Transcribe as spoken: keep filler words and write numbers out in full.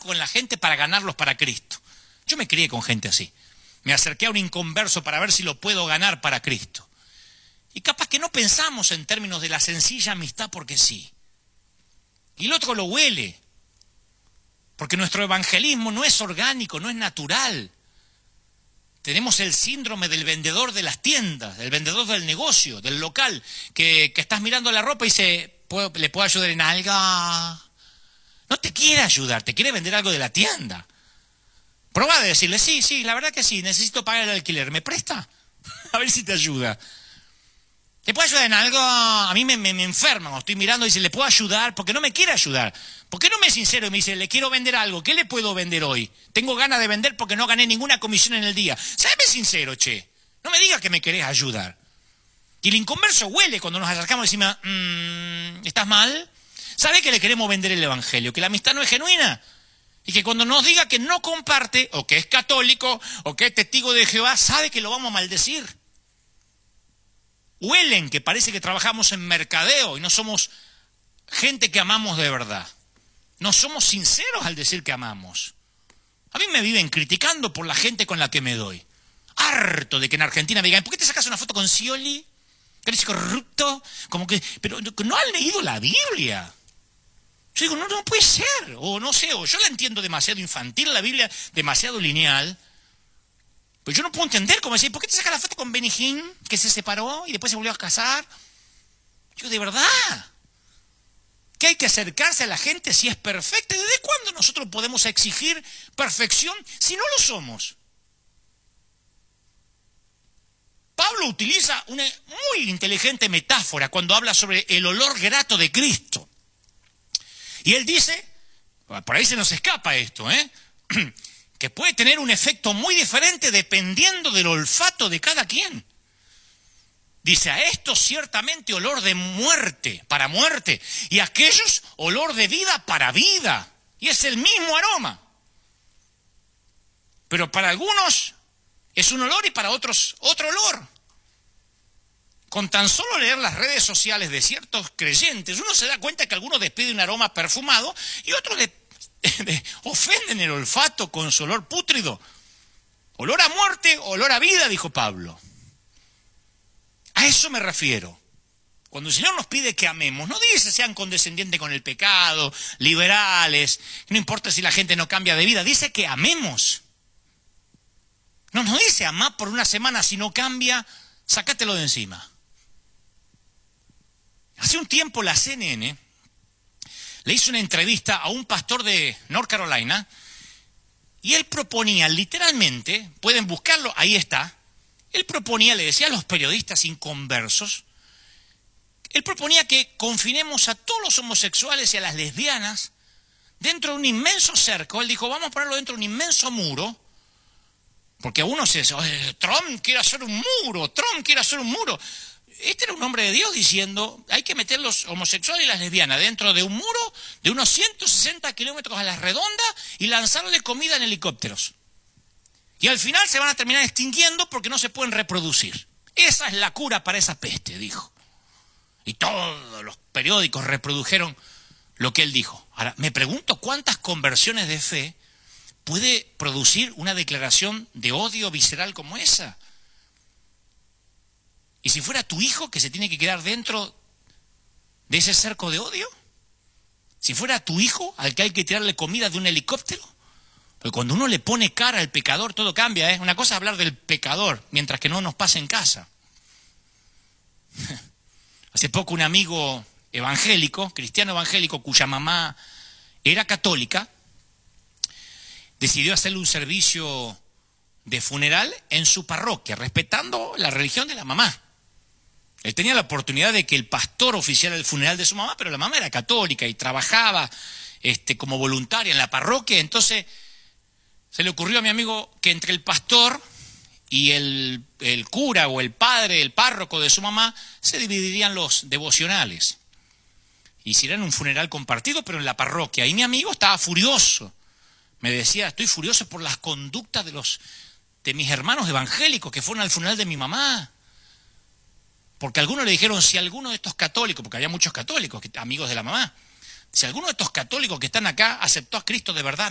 con la gente para ganarlos para Cristo. Yo me crié con gente así. Me acerqué a un inconverso para ver si lo puedo ganar para Cristo. Y capaz que no pensamos en términos de la sencilla amistad porque sí. Y el otro lo huele. Porque nuestro evangelismo no es orgánico, no es natural. Tenemos el síndrome del vendedor de las tiendas, del vendedor del negocio, del local, que, que estás mirando la ropa y dice, ¿le puedo ayudar en algo? No te quiere ayudar, te quiere vender algo de la tienda. Probá de decirle, sí, sí, la verdad que sí, necesito pagar el alquiler, ¿me presta? A ver si te ayuda. ¿Le puedo ayudar en algo? A mí me, me, me enferma, cuando estoy mirando y dice, ¿le puedo ayudar? Porque no me quiere ayudar. ¿Por qué no me es sincero y me dice, le quiero vender algo? ¿Qué le puedo vender hoy? Tengo ganas de vender porque no gané ninguna comisión en el día. Séme sincero, che. No me digas que me querés ayudar. Y el inconverso huele cuando nos acercamos y decimos, mmm, ¿estás mal? ¿Sabe que le queremos vender el evangelio? Que la amistad no es genuina. Y que cuando nos diga que no comparte, o que es católico, o que es testigo de Jehová, sabe que lo vamos a maldecir. Huelen que parece que trabajamos en mercadeo y no somos gente que amamos de verdad. No somos sinceros al decir que amamos. A mí me viven criticando por la gente con la que me doy. Harto de que en Argentina me digan, ¿por qué te sacas una foto con Scioli? Que eres corrupto. Como que, pero no han leído la Biblia. Yo digo, no, no puede ser. O no sé, o yo la entiendo demasiado infantil, la Biblia demasiado lineal. Pues yo no puedo entender cómo decir, ¿por qué te sacas la foto con Benny Hinn, que se separó y después se volvió a casar? Yo, de verdad, que hay que acercarse a la gente si es perfecta. ¿Desde cuándo nosotros podemos exigir perfección si no lo somos? Pablo utiliza una muy inteligente metáfora cuando habla sobre el olor grato de Cristo. Y él dice, por ahí se nos escapa esto, ¿eh? que puede tener un efecto muy diferente dependiendo del olfato de cada quien. Dice, a estos ciertamente olor de muerte, para muerte, y a aquellos olor de vida para vida. Y es el mismo aroma. Pero para algunos es un olor y para otros otro olor. Con tan solo leer las redes sociales de ciertos creyentes, uno se da cuenta que algunos despiden un aroma perfumado y otros de ofenden el olfato con su olor pútrido. Olor a muerte, olor a vida, dijo Pablo. A eso me refiero. Cuando el Señor nos pide que amemos, no dice sean condescendientes con el pecado, liberales, no importa si la gente no cambia de vida, dice que amemos. No nos dice amar por una semana, si no cambia, sácatelo de encima. Hace un tiempo la C N N le hizo una entrevista a un pastor de North Carolina y él proponía literalmente, pueden buscarlo, ahí está, él proponía, le decía a los periodistas inconversos, él proponía que confinemos a todos los homosexuales y a las lesbianas dentro de un inmenso cerco. Él dijo, vamos a ponerlo dentro de un inmenso muro, porque a uno se dice, Trump quiere hacer un muro, Trump quiere hacer un muro. Este era un hombre de Dios diciendo, hay que meter los homosexuales y las lesbianas dentro de un muro de unos ciento sesenta kilómetros a la redonda y lanzarle comida en helicópteros. Y al final se van a terminar extinguiendo porque no se pueden reproducir. Esa es la cura para esa peste, dijo. Y todos los periódicos reprodujeron lo que él dijo. Ahora, me pregunto cuántas conversiones de fe puede producir una declaración de odio visceral como esa. ¿Y si fuera tu hijo que se tiene que quedar dentro de ese cerco de odio? Si fuera tu hijo al que hay que tirarle comida de un helicóptero. Porque cuando uno le pone cara al pecador todo cambia, ¿eh? Una cosa es hablar del pecador mientras que no nos pasa en casa. Hace poco un amigo evangélico, cristiano evangélico, cuya mamá era católica, decidió hacerle un servicio de funeral en su parroquia, respetando la religión de la mamá. Él tenía la oportunidad de que el pastor oficiara el funeral de su mamá, pero la mamá era católica y trabajaba este, como voluntaria en la parroquia. Entonces se le ocurrió a mi amigo que entre el pastor y el, el cura o el padre, el párroco de su mamá, se dividirían los devocionales. Hicieran un funeral compartido, pero en la parroquia. Y mi amigo estaba furioso. Me decía, estoy furioso por las conductas de los de mis hermanos evangélicos que fueron al funeral de mi mamá. Porque algunos le dijeron, si alguno de estos católicos, porque había muchos católicos, amigos de la mamá, si alguno de estos católicos que están acá aceptó a Cristo de verdad,